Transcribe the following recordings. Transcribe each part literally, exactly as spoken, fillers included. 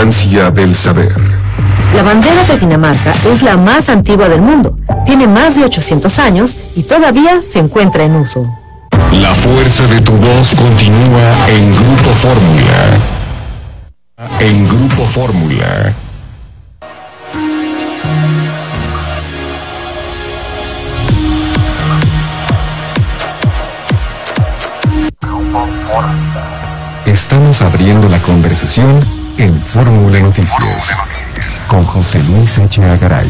ignorancia del saber. La bandera de Dinamarca es la más antigua del mundo. Tiene más de ochocientos años y todavía se encuentra en uso. La fuerza de tu voz continúa en Grupo Fórmula. En Grupo Fórmula. Estamos abriendo la conversación en Fórmula Noticias con José Luis Echeagaray.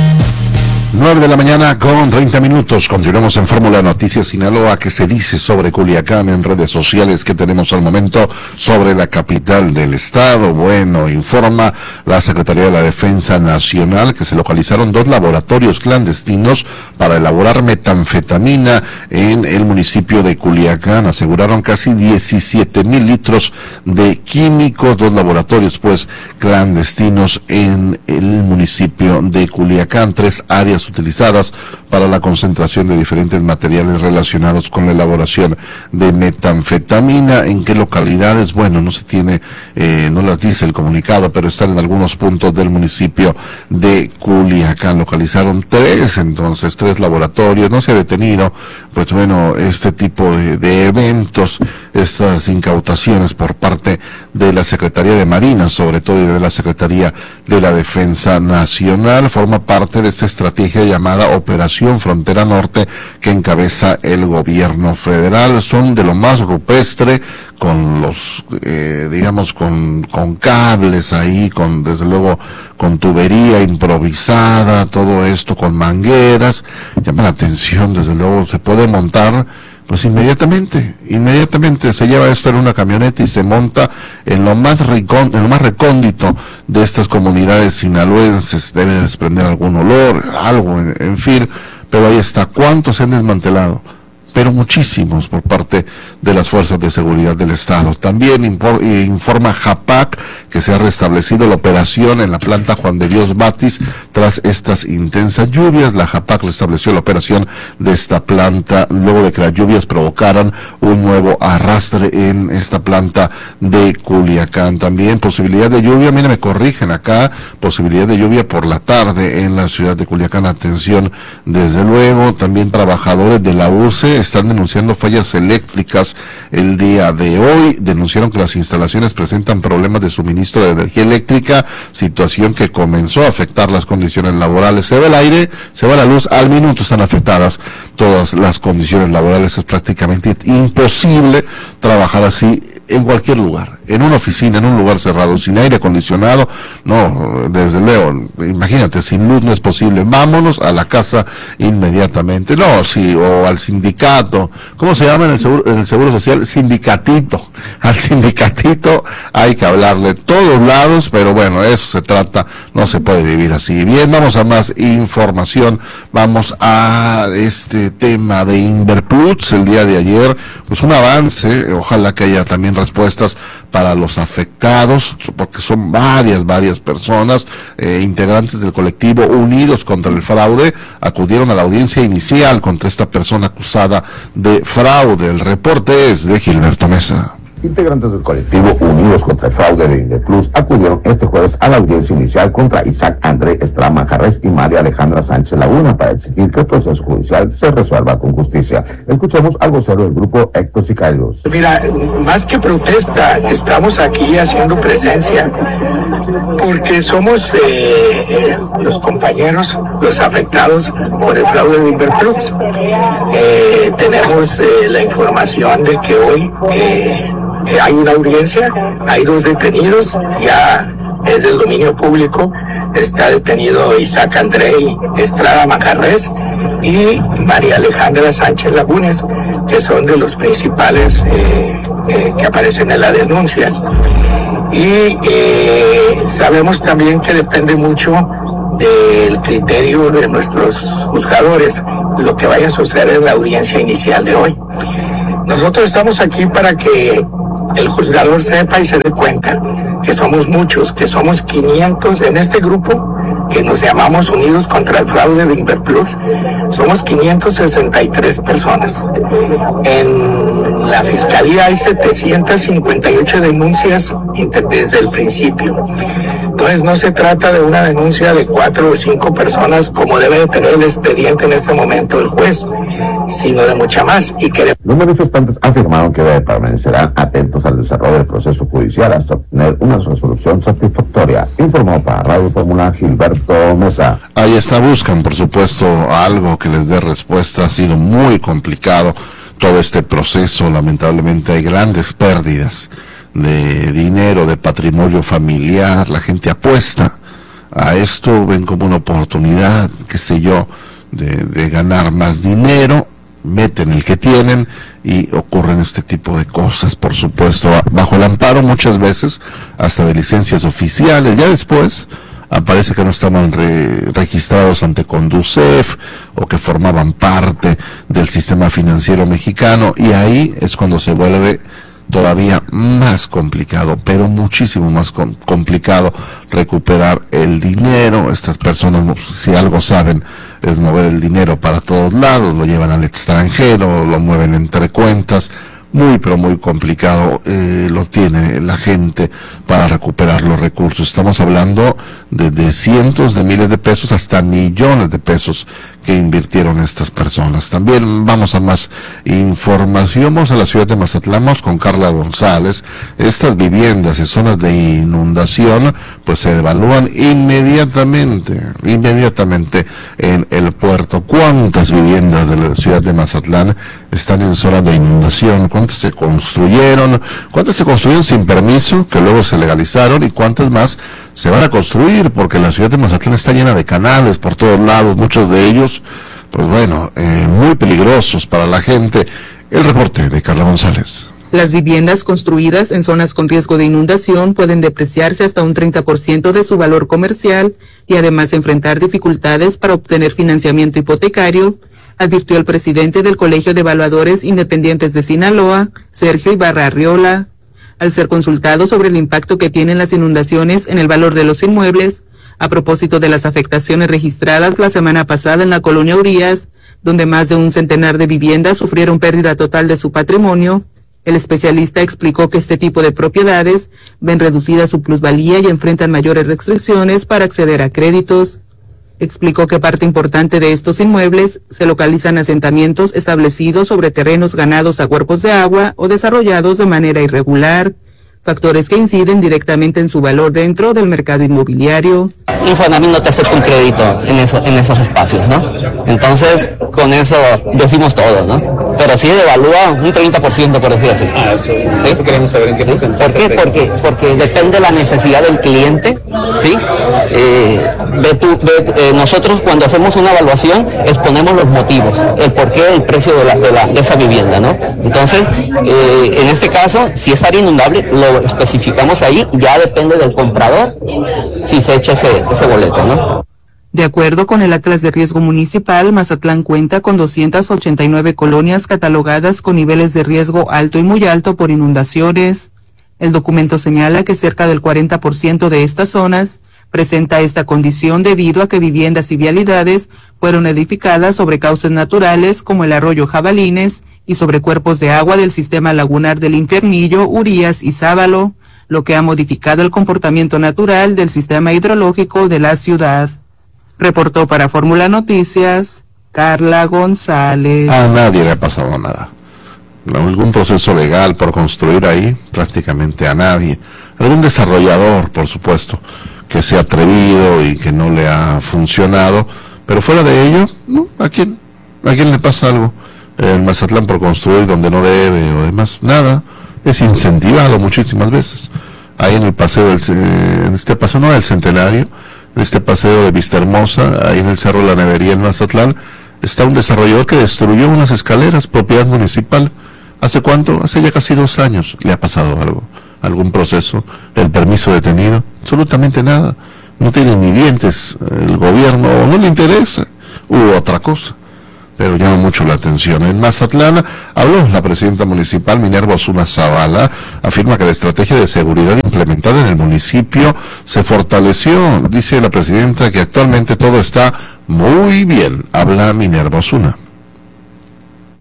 nueve de la mañana con treinta minutos. Continuamos en Fórmula Noticias Sinaloa. ¿Qué se dice sobre Culiacán en redes sociales? ¿Qué tenemos al momento sobre la capital del estado? Bueno, informa la Secretaría de la Defensa Nacional que se localizaron dos laboratorios clandestinos para elaborar metanfetamina en el municipio de Culiacán. Aseguraron casi diecisiete mil litros de químicos, dos laboratorios pues clandestinos en el municipio de Culiacán, tres áreas utilizadas para la concentración de diferentes materiales relacionados con la elaboración de metanfetamina. ¿En qué localidades? Bueno, no se tiene, eh, no las dice el comunicado, pero están en algunos puntos del municipio de Culiacán. Localizaron tres, entonces, tres laboratorios. No se ha detenido, pues bueno, este tipo de, de eventos, estas incautaciones por parte de la Secretaría de Marina, sobre todo, y de la Secretaría de la Defensa Nacional. Forma parte de esta estrategia llamada Operación Frontera Norte que encabeza el gobierno federal. Son de lo más rupestre, con los, eh, digamos, con, con cables ahí, con, desde luego, con tubería improvisada, todo esto con mangueras. Llama la atención, desde luego, se puede montar pues inmediatamente, inmediatamente se lleva esto en una camioneta y se monta en lo más ricón, en lo más recóndito de estas comunidades sinaloenses. Debe desprender algún olor, algo, en, en fin, pero ahí está. ¿Cuántos se han desmantelado? Pero muchísimos por parte de las fuerzas de seguridad del estado. También impor, eh, informa JAPAC que se ha restablecido la operación en la planta Juan de Dios Batis tras estas intensas lluvias. La JAPAC restableció la operación de esta planta luego de que las lluvias provocaran un nuevo arrastre en esta planta de Culiacán. También posibilidad de lluvia, mire, me corrigen acá, posibilidad de lluvia por la tarde en la ciudad de Culiacán. Atención, desde luego. También trabajadores de la U C E están denunciando fallas eléctricas el día de hoy. Denunciaron que las instalaciones presentan problemas de suministro de energía eléctrica, situación que comenzó a afectar las condiciones laborales. Se va el aire, se va la luz, al minuto están afectadas todas las condiciones laborales. Es prácticamente imposible trabajar así en cualquier lugar, en una oficina, en un lugar cerrado, sin aire acondicionado. No, desde luego, imagínate, sin luz no es posible. Vámonos a la casa inmediatamente. No, sí, o al sindicato. ¿Cómo se llama en el seguro, en el seguro social? Sindicatito. Al sindicatito hay que hablarle todos lados, pero bueno, eso se trata, no se puede vivir así. Bien, vamos a más información. Vamos a este tema de Inverplus. El día de ayer, pues un avance, ojalá que haya también respuestas para los afectados, porque son varias, varias personas, eh, integrantes del colectivo Unidos contra el Fraude, acudieron a la audiencia inicial contra esta persona acusada de fraude. El reporte es de Gilberto Mesa. Integrantes del colectivo Unidos contra el Fraude de Inverplus acudieron este jueves a la audiencia inicial contra Isaac André Estrada Manjarres y María Alejandra Sánchez Laguna para exigir que el proceso judicial se resuelva con justicia. Escuchemos al vocero del grupo, Héctor Sicarios. Mira, más que protesta, estamos aquí haciendo presencia porque somos eh, eh, los compañeros, los afectados por el fraude de Inverplus. Eh, tenemos eh, la información de que hoy eh, Eh, hay una audiencia, hay dos detenidos, ya es del dominio público. Está detenido Isaac André Estrada Manjarres y María Alejandra Sánchez Lagunes, que son de los principales eh, eh, que aparecen en las denuncias. Y eh, sabemos también que depende mucho del criterio de nuestros juzgadores lo que vaya a suceder en la audiencia inicial de hoy. Nosotros estamos aquí para que el juzgador sepa y se dé cuenta que somos muchos, que somos quinientos en este grupo que nos llamamos Unidos contra el Fraude de Inverplus. Somos quinientas sesenta y tres personas. En la Fiscalía hay setecientas cincuenta y ocho denuncias desde el principio. Entonces no se trata de una denuncia de cuatro o cinco personas como debe de tener el expediente en este momento el juez, sino de mucha más. Y que... Los manifestantes afirmaron que permanecerán atentos al desarrollo del proceso judicial hasta obtener una resolución satisfactoria. Informó para Radio Fórmula Gilberto Mesa. Ahí está, buscan por supuesto algo que les dé respuesta. Ha sido muy complicado todo este proceso. Lamentablemente hay grandes pérdidas de dinero, de patrimonio familiar. La gente apuesta a esto, ven como una oportunidad, qué sé yo, de, de ganar más dinero, meten el que tienen y ocurren este tipo de cosas, por supuesto, bajo el amparo muchas veces hasta de licencias oficiales. Ya después aparece que no estaban re, registrados ante Conducef o que formaban parte del sistema financiero mexicano, y ahí es cuando se vuelve todavía más complicado, pero muchísimo más com- complicado recuperar el dinero. Estas personas, si algo saben, es mover el dinero para todos lados, lo llevan al extranjero, lo mueven entre cuentas. Muy, pero muy complicado eh, lo tiene la gente para recuperar los recursos. Estamos hablando de, de cientos de miles de pesos hasta millones de pesos que invirtieron estas personas. También vamos a más información. Vamos a la ciudad de Mazatlán, vamos con Carla González. Estas viviendas en zonas de inundación pues se devalúan inmediatamente, inmediatamente en el puerto. ¿Cuántas viviendas de la ciudad de Mazatlán están en zonas de inundación? ¿Cuántas se construyeron? ¿Cuántas se construyeron sin permiso, que luego se legalizaron? ¿Y cuántas más se van a construir? Porque la ciudad de Mazatlán está llena de canales por todos lados, muchos de ellos, pues bueno, eh, muy peligrosos para la gente. El reporte de Carla González. Las viviendas construidas en zonas con riesgo de inundación pueden depreciarse hasta un treinta por ciento de su valor comercial y además enfrentar dificultades para obtener financiamiento hipotecario, advirtió el presidente del Colegio de Evaluadores Independientes de Sinaloa, Sergio Ibarra Arriola. Al ser consultado sobre el impacto que tienen las inundaciones en el valor de los inmuebles, a propósito de las afectaciones registradas la semana pasada en la colonia Urias, donde más de un centenar de viviendas sufrieron pérdida total de su patrimonio, el especialista explicó que este tipo de propiedades ven reducida su plusvalía y enfrentan mayores restricciones para acceder a créditos. Explicó que parte importante de estos inmuebles se localizan asentamientos establecidos sobre terrenos ganados a cuerpos de agua o desarrollados de manera irregular, factores que inciden directamente en su valor dentro del mercado inmobiliario. Infonavit no te acepta un crédito en, eso, en esos espacios, ¿no? Entonces, con eso decimos todo, ¿no? Pero sí devalúa un treinta por ciento, por decir así. Ah, eso, ¿sí? Eso queremos saber en qué porcentaje. ¿Por qué? Porque, porque depende de la necesidad del cliente, ¿sí? Eh, ve tú, ve, eh, nosotros cuando hacemos una evaluación exponemos los motivos, el porqué del precio de, la, de, la, de esa vivienda, ¿no? Entonces, eh, en este caso, si es área inundable, lo especificamos ahí, ya depende del comprador si se echa ese, ese boleto, ¿no? De acuerdo con el Atlas de Riesgo Municipal, Mazatlán cuenta con doscientas ochenta y nueve colonias catalogadas con niveles de riesgo alto y muy alto por inundaciones. El documento señala que cerca del cuarenta por ciento de estas zonas presenta esta condición debido a que viviendas y vialidades fueron edificadas sobre cauces naturales como el arroyo Jabalines y sobre cuerpos de agua del sistema lagunar del Infiernillo, Urias y Sábalo, lo que ha modificado el comportamiento natural del sistema hidrológico de la ciudad. Reportó para Fórmula Noticias, Carla González. A nadie le ha pasado nada. Algún proceso legal por construir ahí, prácticamente a nadie. Algún desarrollador, por supuesto, que se ha atrevido y que no le ha funcionado, pero fuera de ello, ¿no? ¿A quién? ¿A quién le pasa algo? En Mazatlán por construir donde no debe o demás, nada. Es incentivado muchísimas veces. Ahí en el paseo, del, en este paseo no del Centenario, en este paseo de Vista Hermosa, ahí en el Cerro de la Nevería en Mazatlán, está un desarrollador que destruyó unas escaleras, propiedad municipal. ¿Hace cuánto? Hace ya casi dos años. ¿Le ha pasado algo? ¿Algún proceso? ¿El permiso detenido? Absolutamente nada. No tiene ni dientes el gobierno, no le interesa, u otra cosa. Pero llama mucho la atención. En Mazatlán habló la presidenta municipal, Minerva Osuna Zavala, afirma que la estrategia de seguridad implementada en el municipio se fortaleció. Dice la presidenta que actualmente todo está muy bien. Habla Minerva Osuna. Y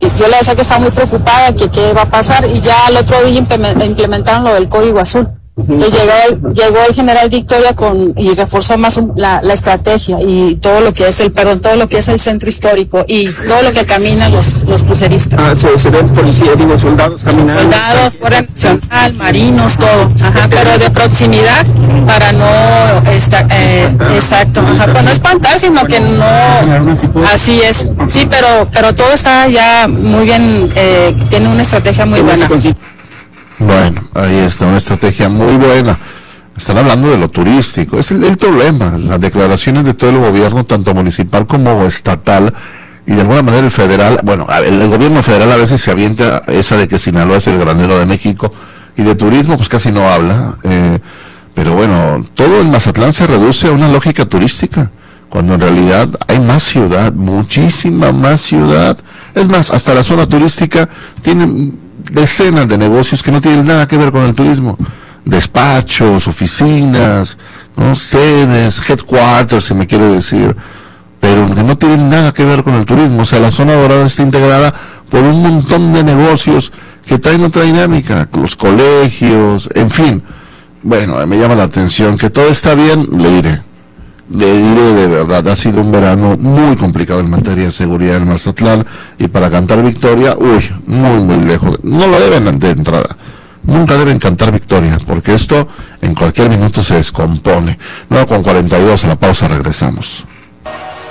Yo le decía que estaba muy preocupada, que qué va a pasar, y ya al otro día implementaron lo del código azul. Entonces llegó, llegó el general Victoria con y reforzó más un, la, la estrategia y todo lo que es el, perdón, todo lo que es el centro histórico y todo lo que caminan los, los cruceristas. Ah, se, se ven policías, digo, soldados caminando. Soldados, Guardia Nacional, marinos, todo, ajá, pero de proximidad para no, esta, eh, exacto, ajá, para no espantar, sino que no, así es, sí, pero, pero todo está ya muy bien, eh, tiene una estrategia muy buena. Bueno, ahí está, una estrategia muy buena. Están hablando de lo turístico, es el, el problema, las declaraciones de todo el gobierno, tanto municipal como estatal, y de alguna manera el federal, bueno, el, el gobierno federal a veces se avienta esa de que Sinaloa es el granero de México, y de turismo pues casi no habla, eh, pero bueno, todo en Mazatlán se reduce a una lógica turística, cuando en realidad hay más ciudad, muchísima más ciudad, es más, hasta la zona turística tiene decenas de negocios que no tienen nada que ver con el turismo, despachos, oficinas, ¿no? Sedes, headquarters, si me quiero decir, pero que no tienen nada que ver con el turismo. O sea, la zona dorada está integrada por un montón de negocios que traen otra dinámica, los colegios, en fin. Bueno, me llama la atención que todo está bien, le diré. Le diré de verdad, ha sido un verano muy complicado en materia de seguridad en Mazatlán, y para cantar victoria, uy, muy muy lejos, no lo deben de entrada, nunca deben cantar victoria, porque esto en cualquier minuto se descompone. nueve con cuarenta y dos, a la pausa regresamos.